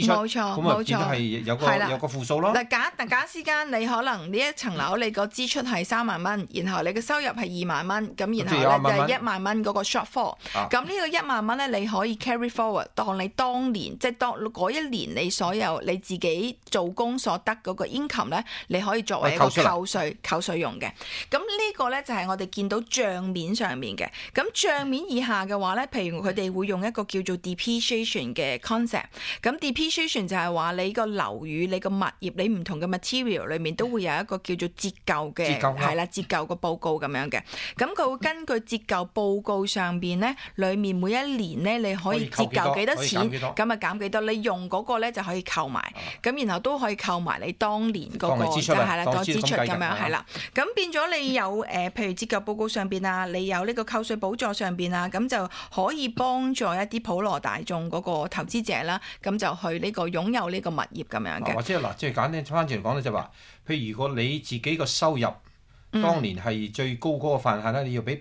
出， 冇錯咁啊變咗係有個負數咯。 嗱，假使間你可能呢一層樓你個支出係3萬蚊，然後你嘅收入係2萬蚊，咁然後咧就係1萬蚊嗰個 shortfall。咁呢個1萬蚊咧，你可以 carry forward，當你當年即係當嗰一年你所有你自己做工所得嗰個 income 咧，你可以作為一個扣稅用嘅。咁呢個咧就係我哋見到帳面上面嘅。咁帳面以下嘅話咧，譬如佢哋會用一個叫做 depreciation 嘅 concept。咁 depreciation 就係話你個樓宇、你個物業、你唔同嘅 material 裏面都會有一個叫做折舊嘅，係啦，折舊個報告咁樣嘅。咁佢會根據折舊報告上邊咧，裏面每一年咧你可以折舊幾多錢，咁啊減幾多，你用嗰個咧就可以扣埋，咁然後都可以扣埋你當年嗰個就係啦個支出咁樣係啦。咁變咗你有譬如折舊報告上邊啊，你有呢個扣稅補助上邊啊，咁就可以幫助一啲普羅大眾嗰個投資者啦，咁就去呢個擁有呢個物業咁樣嘅。 或者嗱，即係簡單翻轉嚟講咧，就話，譬如如果你自己個收入當年係最高嗰個範圍咧，你要俾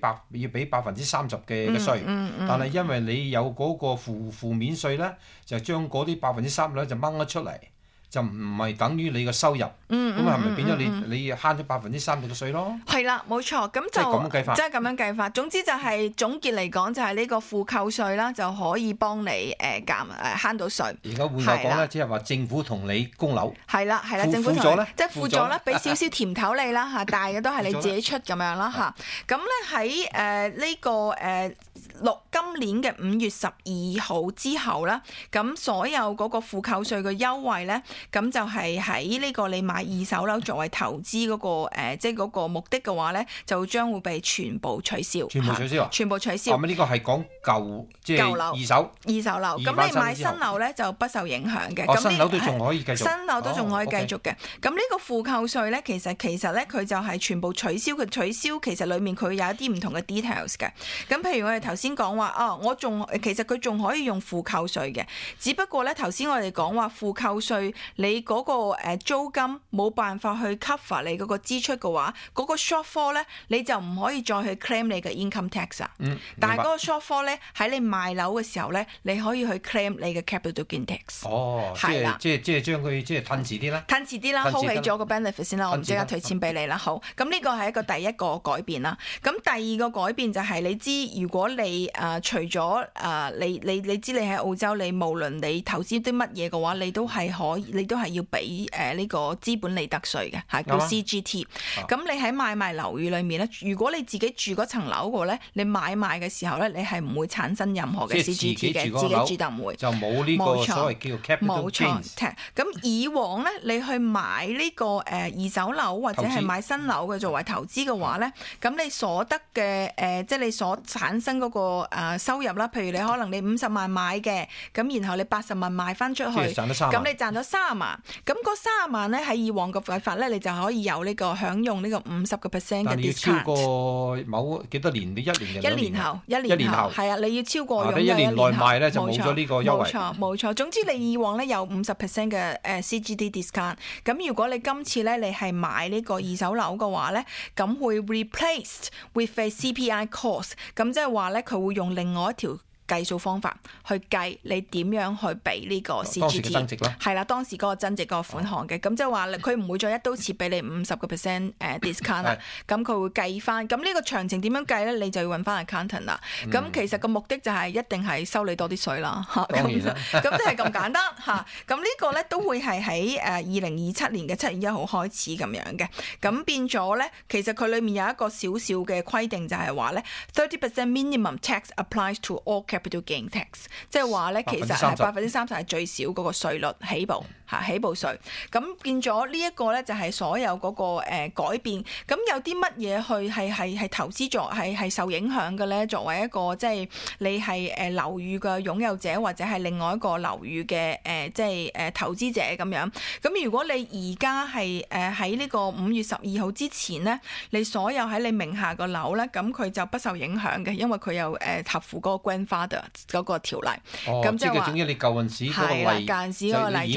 30%嘅稅，但係因為你有嗰個負面稅咧，就將嗰啲3%咧就掹咗出嚟。就唔係等於你個收入，咁係咪變咗你慳咗3%嘅稅咯？係啦，冇錯，咁就即係咁樣計法。總之就係總結嚟講，就係呢個負扣稅啦，就可以幫你慳到稅。 而家換句講咧，即係話政府同你供樓， 係啦，政府同你即係輔助啦，俾少少甜頭你啦嚇，但係都係你自己出咁樣啦嚇。咁咧喺呢個今年嘅5月12號之後啦，咁所有嗰個負扣稅嘅優惠咧。咁就係喺呢個你買二手樓作為投資嗰個即係嗰個目的嘅話咧，就將會被全部取消。全部取消啊！全部取消。 咁呢個係講舊樓、二手樓。 咁你買新樓咧就不受影響嘅。 新樓都仲可以繼續。 新樓都仲可以繼續嘅。咁呢個負扣稅咧，其實咧佢就係全部取消。佢取消其實裡面佢有一啲唔同嘅 details 嘅。咁譬如我哋頭先講話其實佢仲可以用負扣稅嘅，只不過咧頭先我哋講話負扣稅。你嗰個租金冇辦法去 cover 你嗰個支出嘅話，嗰個 shortfall 咧你就唔可以再去 claim 你嘅 income tax 啊。但係嗰個 shortfall 咧喺你賣樓嘅時候咧，你可以去 claim 你嘅 capital gain tax。係啦，即係將佢即係褪遲啲啦。褪遲啲啦 ，hold 起咗個 benefit 先啦，我唔即刻退錢俾你啦。好，咁呢個係一個第一個改變啦。咁第二個改變就係你知，如果你除咗你知你喺澳洲，你無論你投資啲乜嘢嘅話，你都係可以。你都係要俾呢個資本利得稅嘅，係叫 CGT。咁你喺買賣樓宇裏面咧，如果你自己住嗰層樓嘅咧，你買賣嘅時候咧，你係唔會產生任何嘅 CGT 嘅，自己住就唔會。就冇呢個所謂叫 capital gains。冇錯。咁以往咧，你去買呢個二手樓或者係買新樓嘅作為投資嘅話咧，咁你所得嘅即係你所產生嗰個收入啦，譬如你可能你50萬買嘅，咁然後你80萬賣翻出去，咁你賺咗30萬，咁嗰30萬咧喺以往嘅計法咧，你就可以有呢個享用呢個50%嘅 discount。但係要超過某幾多年？你1年後係啊，你要超過擁有1年內賣咧就冇咗呢個優惠。冇錯。總之你以往咧有50% 嘅CGT discount。咁如果你今次咧你係買呢個二手樓嘅話咧，咁會 replaced with a CPI cost。咁即係話咧佢會用另外一條計數方法去計你點樣去俾呢個 CGT， 當時嘅增值啦，係啦，當時嗰個增值嗰個款項嘅，咁即係話佢唔會再一刀切俾你50% discount 啦，咁佢會計翻，咁呢個詳情點樣計咧？你就要揾翻 accountant 啦。咁其實個目的就係一定係收你多啲稅啦，當然啦，咁即係咁簡單嚇。咁呢個咧都會係喺2027年嘅7月1號開始咁樣嘅，咁變咗咧，其實佢裡面有一個小小嘅規定就係話咧，30% minimum tax applies to all capital gain tax， 即係話咧，其實係30%係最少嗰個稅率起步稅。咁變咗呢一個咧，就係所有嗰個改變。咁有啲乜嘢去係投資係受影響嘅咧？作為一個即係你係樓宇嘅擁有者，或者係另外一個樓宇嘅即係投資者咁樣。咁如果你而家係喺呢個5月12號之前咧，你所有喺你名下個樓咧，咁佢就不受影響嘅，因為佢有合乎嗰個 grandfather 嗰個條例。咁即係話，總之你舊陣時嗰個例就已經有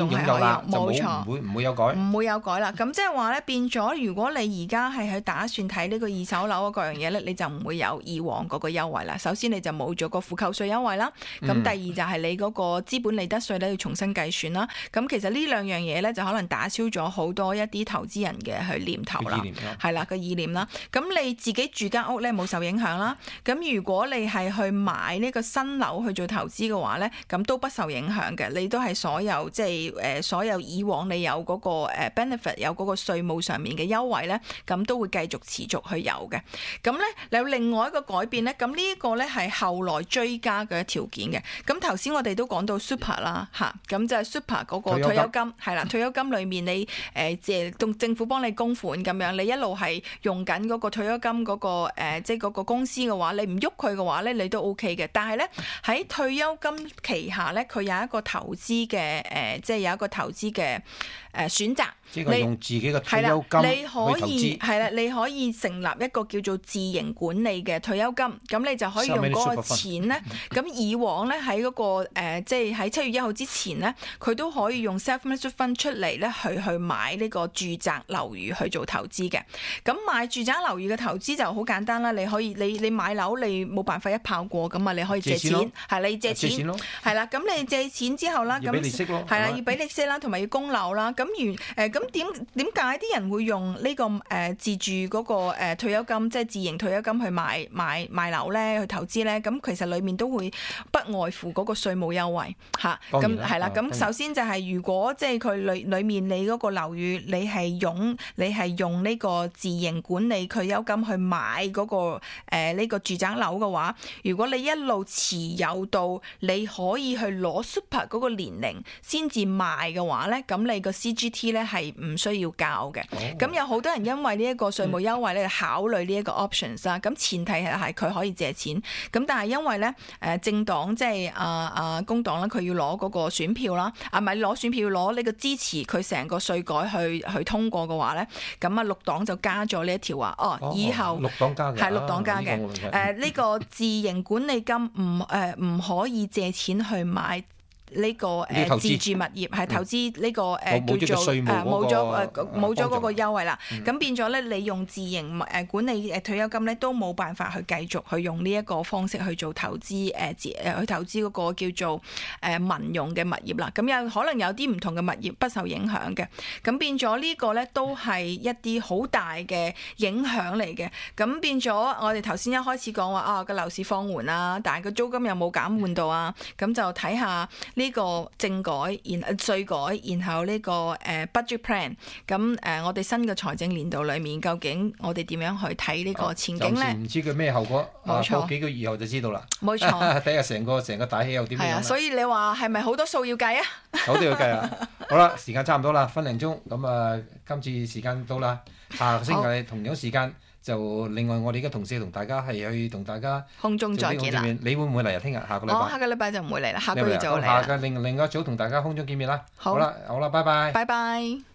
用，冇錯， 唔會有改， 唔會有改啦。咁即係話咧，變咗如果你而家係去打算睇呢個二手樓嗰樣嘢咧，你就唔會有以往嗰個優惠啦。首先你就冇咗個負扣稅優惠啦。咁第二就係你嗰個資本利得稅咧要重新計算啦。咁其實呢兩樣嘢咧就可能打消咗好多一啲投資人嘅去念頭啦，係啦個意念啦。咁你自己住間屋咧冇受影響啦。咁如果你係去買呢個新樓去做投資嘅話咧，咁都不受影響嘅。你都係所有即係所有以往你有嗰個 benefit 有嗰個稅務上面嘅優惠咧，咁都會繼續持續去有嘅。咁咧有另外一個改變咧，咁呢一個咧係後來追加嘅條件嘅。咁頭先我哋都講到 super 啦嚇，咁就係 super 嗰個退休金係啦，退休金裡面你政府幫你供款咁樣，你一路係用緊嗰個退休金嗰個即係嗰個公司嘅話，你唔喐佢嘅話咧，你都 OK 嘅。但係咧喺退休金旗下咧，佢有一個投資嘅即係有一個投資嘅選擇。 即係用自己嘅退休金去投資， 係啦，你可以成立一個叫做自營管理嘅退休金，咁你就可以用嗰個錢咧。咁以往咧喺嗰個即係喺7月1號之前咧，佢都可以用 self-managed fund 出嚟咧去買呢個住宅樓宇去做投資嘅。咁買住宅樓宇嘅投資就好簡單啦，你可以你買樓你冇辦法一炮過咁啊，你可以借錢，係你借錢，係啦。咁你借錢之後啦，咁係啦，要俾利息啦，同埋要供樓啦。咁點解啲人會用呢個自住嗰個退休金，即係自營退休金去買樓咧，去投資咧？咁其實裡面都會不外乎嗰個稅務優惠嚇。咁係啦，咁首先就係如果即係佢裡面你嗰個樓宇你係用呢個自營管理退休金去買嗰個呢個住宅樓嘅話，如果你一路持有到你可以去攞 super 嗰個年齡先至賣嘅話咧，咁你個 CGT 咧係唔需要交嘅。咁有好多人因為呢一個稅務優惠咧考慮呢一個 options 啦。咁前提係佢可以借錢。咁但係因為咧政黨即係工黨啦，佢要攞嗰個選票啦，唔係攞選票攞呢個支持佢成個稅改去通過嘅話咧，咁綠黨就加咗呢一條話以後綠黨加嘅係綠黨加嘅呢個自營管理金唔可以借錢去買呢個自住物業係投資呢個叫做冇咗嗰個優惠啦。咁變咗咧，你用自營管理退休金咧都冇辦法去繼續去用呢一個方式去做投資去投資嗰個叫做民用嘅物業啦。咁有可能有啲唔同嘅物業不受影響嘅。咁變咗呢個咧都係一啲好大嘅影響嚟嘅。咁變咗我哋頭先一開始講話個樓市放緩啊，但係個租金又冇減緩到啊。咁就睇下呢個政改，稅改，然後呢個budget plan， 咁我哋新嘅財政年度裏面，究竟我哋點樣去睇呢個前景咧？ 暫時唔知佢咩後果， 冇錯， 過幾個月後就知道啦。 冇錯， 睇下成個大氣又點樣。 係啊，所以你話係咪好多數要計啊？ 好多要計啊！好啦，時間差唔多啦，分零鐘，咁今次時間到啦，下個星期同樣時間。就另外我哋嘅同事同大家係去同大家空中再見啦。 你會唔會嚟啊？聽日下個禮拜？ 下個禮拜就唔會嚟啦，下個月就嚟啦。 下個另外一組同大家空中見面啦。好啦，拜拜。 拜拜。